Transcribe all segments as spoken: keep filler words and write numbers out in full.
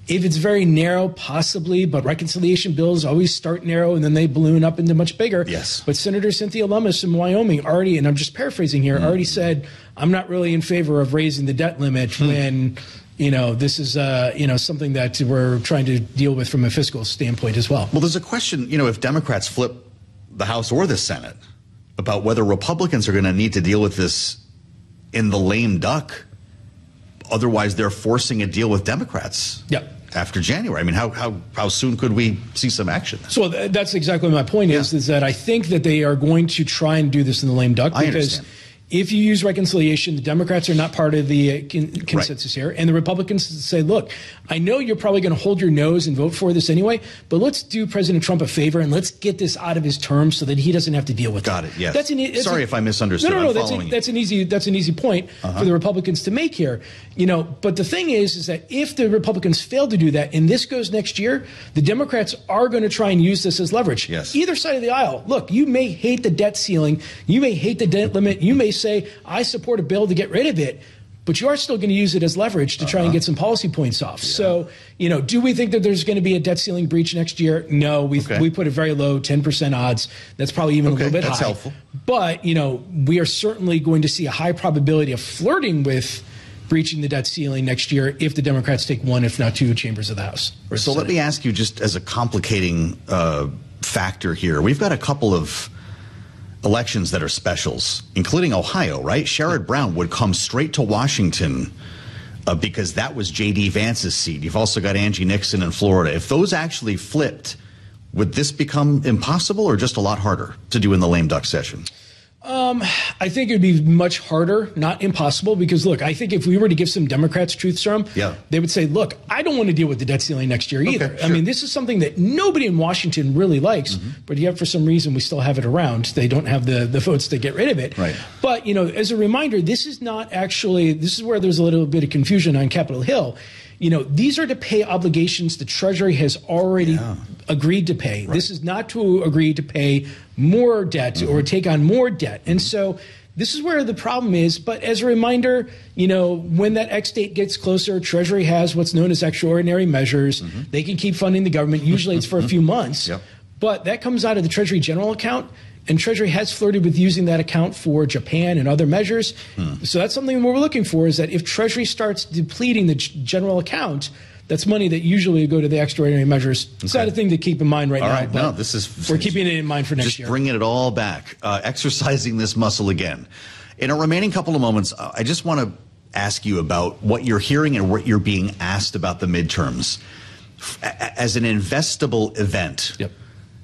If it's very narrow, possibly, but reconciliation bills always start narrow and then they balloon up into much bigger. Yes. But Senator Cynthia Lummis in Wyoming already, and I'm just paraphrasing here, mm. already said, I'm not really in favor of raising the debt limit mm. when, you know, this is, uh, you know, something that we're trying to deal with from a fiscal standpoint as well. Well, there's a question, you know, if Democrats flip the House or the Senate about whether Republicans are going to need to deal with this in the lame duck. Otherwise, they're forcing a deal with Democrats. Yep. After January. I mean, how, how, how soon could we see some action? So th that's exactly my point is, yeah. is that I think that they are going to try and do this in the lame duck. I because understand. If you use reconciliation, the Democrats are not part of the uh, con consensus right. here. And the Republicans say, look, I know you're probably going to hold your nose and vote for this anyway, but let's do President Trump a favor and let's get this out of his term so that he doesn't have to deal with Got it. it, yes. That's an, that's Sorry a, if I misunderstood. No, no, no, I'm that's, a, that's, an easy, that's an easy point uh-huh. for the Republicans to make here. You know, but the thing is, is that if the Republicans fail to do that and this goes next year, the Democrats are going to try and use this as leverage. Yes. Either side of the aisle. Look, you may hate the debt ceiling. You may hate the debt limit. You may say, I support a bill to get rid of it, but you are still going to use it as leverage to try uh-huh. and get some policy points off. Yeah. So, you know, do we think that there's going to be a debt ceiling breach next year? No, we okay. we put it very low, ten percent odds. That's probably even okay. a little bit That's high. helpful. But, you know, we are certainly going to see a high probability of flirting with breaching the debt ceiling next year if the Democrats take one, if not two, chambers of the House. So let me ask you, just as a complicating uh, factor here, we've got a couple of elections that are specials, including Ohio, right? Sherrod Brown would come straight to Washington uh, because that was J D Vance's seat. You've also got Angie Nixon in Florida. If those actually flipped, would this become impossible or just a lot harder to do in the lame duck session? Um, I think it would be much harder, not impossible, because, look, I think if we were to give some Democrats truth serum, yeah. they would say, look, I don't want to deal with the debt ceiling next year either. Okay, sure. I mean, this is something that nobody in Washington really likes, mm-hmm. but yet for some reason we still have it around. They don't have the, the votes to get rid of it. Right. But, you know, as a reminder, this is not actually, this is where there's a little bit of confusion on Capitol Hill. You know, these are to pay obligations the Treasury has already yeah. agreed to pay. Right. This is not to agree to pay more debt mm-hmm. or take on more debt. And mm-hmm. so this is where the problem is. But as a reminder, you know, when that X date gets closer, Treasury has what's known as extraordinary measures. Mm-hmm. They can keep funding the government. Usually it's for a few months. Yep. But that comes out of the Treasury general account. And Treasury has flirted with using that account for Japan and other measures. Hmm. So that's something we're looking for, is that if Treasury starts depleting the general account, that's money that usually would go to the extraordinary measures. It's okay. not a thing to keep in mind right all now. Right. But no, this is we're keeping it in mind for next just year. Just bringing it all back, uh, exercising this muscle again. In a remaining couple of moments, uh, I just want to ask you about what you're hearing and what you're being asked about the midterms. F as an investable event, yep.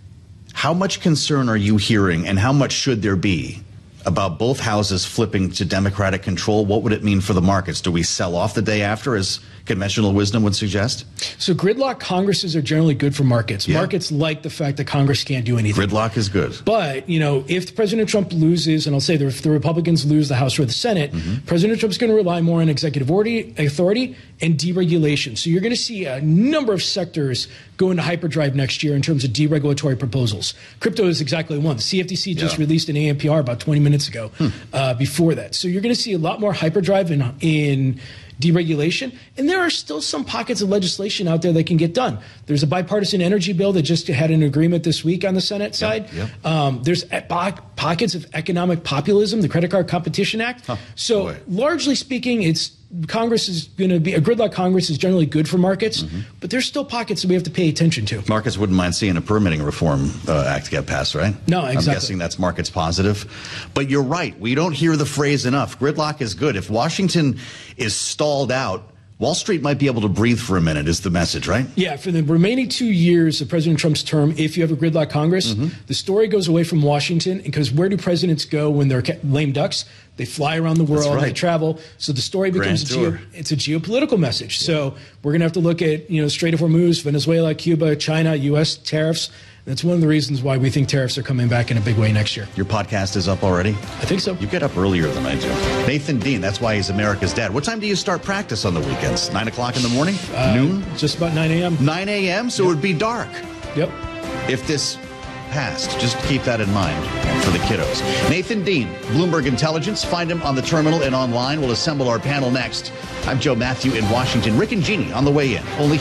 how much concern are you hearing, and how much should there be about both houses flipping to Democratic control? What would it mean for the markets? Do we sell off the day after, as conventional wisdom would suggest? So gridlock Congresses are generally good for markets. Yeah. Markets like the fact that Congress can't do anything. Gridlock is good. But, you know, if President Trump loses, and I'll say that if the Republicans lose the House or the Senate, mm-hmm. President Trump's going to rely more on executive authority and deregulation. So you're going to see a number of sectors go into hyperdrive next year in terms of deregulatory proposals. Crypto is exactly one. The C F T C just yeah. released an A N P R about twenty minutes ago hmm. uh, before that. So you're going to see a lot more hyperdrive in, in deregulation. And there are still some pockets of legislation out there that can get done. There's a bipartisan energy bill that just had an agreement this week on the Senate side. Yep, yep. Um, there's pockets of economic populism, the Credit Card Competition Act. Huh, so boy. largely speaking, it's Congress is going to be, a gridlock Congress is generally good for markets, mm-hmm. but there's still pockets that we have to pay attention to. Markets wouldn't mind seeing a permitting reform uh, act get passed, right? No, exactly. I'm guessing that's markets positive. But you're right. We don't hear the phrase enough. Gridlock is good. If Washington is stalled out, Wall Street might be able to breathe for a minute, is the message, right? Yeah, for the remaining two years of President Trump's term, if you have a gridlock Congress, mm-hmm. the story goes away from Washington, because where do presidents go when they're lame ducks? They fly around the world, right. they travel. So the story becomes a, geo, it's a geopolitical message. Yeah. So we're going to have to look at, you know, Strait of Hormuz, Venezuela, Cuba, China, U S tariffs. That's one of the reasons why we think tariffs are coming back in a big way next year. Your podcast is up already? I think so. You get up earlier than I do. Nathan Dean, that's why he's America's dad. What time do you start practice on the weekends? Nine o'clock in the morning? Uh, Noon? Just about nine a m nine a m? So yep. It would be dark. Yep. If this passed, just keep that in mind for the kiddos. Nathan Dean, Bloomberg Intelligence. Find him on the terminal and online. We'll assemble our panel next. I'm Joe Matthew in Washington. Rick and Jeannie on the way in. Only